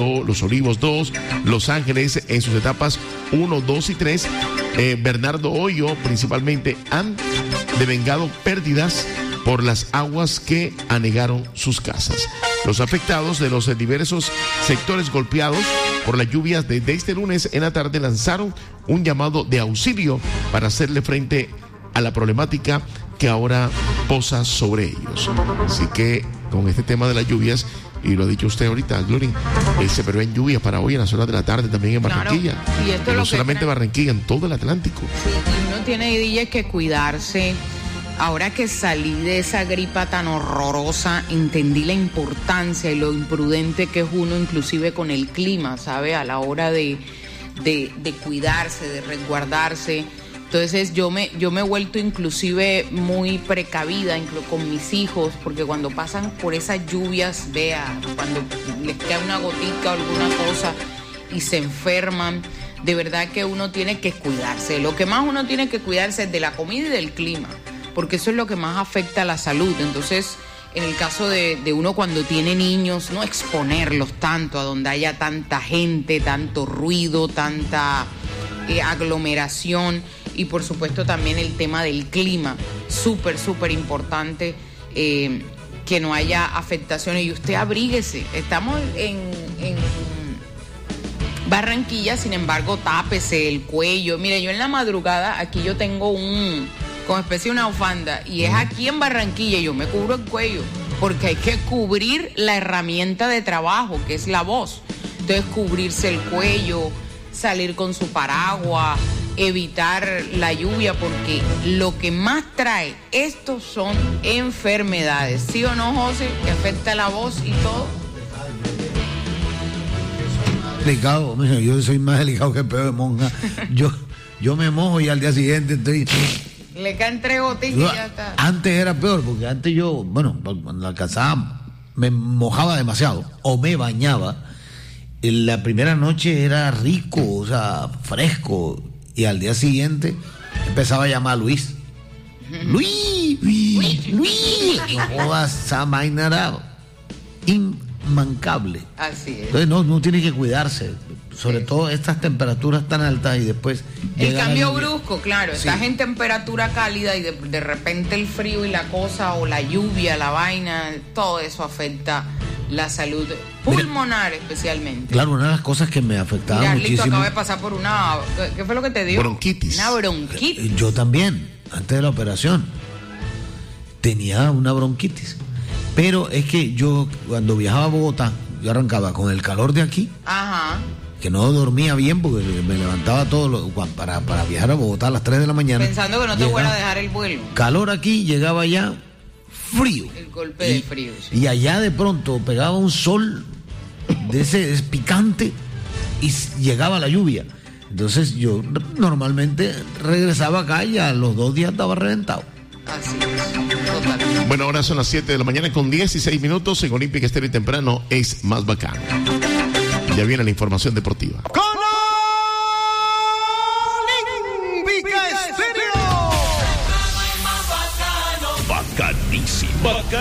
Los Olivos 2, Los Ángeles en sus etapas 1, 2 y 3. Bernardo Hoyo principalmente han devengado pérdidas por las aguas que anegaron sus casas. Los afectados de los diversos sectores golpeados por las lluvias desde este lunes en la tarde lanzaron un llamado de auxilio para hacerle frente a la problemática que ahora posa sobre ellos. Así que con este tema de las lluvias, y lo ha dicho usted ahorita, Glory, se prevén lluvias para hoy en las horas de la tarde también en Barranquilla. Claro, y esto no solamente Barranquilla, en todo el Atlántico. Sí, y uno tiene, DJ, que cuidarse. Ahora que salí de esa gripa tan horrorosa, entendí la importancia y lo imprudente que es uno, inclusive con el clima, ¿sabe? A la hora de cuidarse, de resguardarse. Entonces yo me he vuelto inclusive muy precavida con mis hijos, porque cuando pasan por esas lluvias, cuando les cae una gotica o alguna cosa y se enferman, de verdad que uno tiene que cuidarse. Lo que más uno tiene que cuidarse es de la comida y del clima, porque eso es lo que más afecta a la salud. Entonces, en el caso de uno cuando tiene niños, no exponerlos tanto a donde haya tanta gente, tanto ruido, tanta aglomeración. Y por supuesto también el tema del clima, súper importante, que no haya afectaciones. Y usted abríguese. Estamos en Barranquilla, sin embargo, tápese el cuello. Mire, yo en la madrugada, aquí yo tengo como especie de una bufanda, y es aquí en Barranquilla, yo me cubro el cuello, porque hay que cubrir la herramienta de trabajo, que es la voz. Entonces, cubrirse el cuello, salir con su paraguas, evitar la lluvia, porque lo que más trae estos son enfermedades. ¿Sí o no, José? Que afecta la voz y todo. Delicado, yo soy más delicado que el pedo de monja. Yo me mojo y al día siguiente estoy... Le caen 3 gotitas y ya está. Antes era peor, porque antes yo, cuando alcanzaba, me mojaba demasiado o me bañaba. En la primera noche era rico, o sea, fresco, y al día siguiente empezaba a llamar a Luis. Luis. No jodas, esa vaina era inmancable. Así es. Entonces no tiene que cuidarse, sobre todo estas temperaturas tan altas, y después el cambio brusco, claro. Sí. Estás en temperatura cálida y de repente el frío y la cosa, o la lluvia, la vaina, todo eso afecta la salud pulmonar. Mira, especialmente. Claro, una de las cosas que me afectaba muchísimo. Acabo de pasar por una... ¿Qué fue lo que te dio? Bronquitis. Una bronquitis. Yo también, antes de la operación, tenía una bronquitis. Pero es que yo, cuando viajaba a Bogotá, yo arrancaba con el calor de aquí. Ajá. Que no dormía bien porque me levantaba para viajar a Bogotá a las 3 de la mañana. Pensando que no te fuera a dejar el vuelo. Calor aquí, llegaba allá frío. El golpe de frío. Sí. Y allá de pronto pegaba un sol de ese picante y llegaba la lluvia. Entonces yo normalmente regresaba acá y a los 2 días estaba reventado. Así es, total. Bueno, ahora son las 7 de la mañana con 16 minutos. En Olímpica Estéreo y Temprano es más bacán. Ya viene la información deportiva. ¡Con Olímpica Estéreo! Bacanísimo.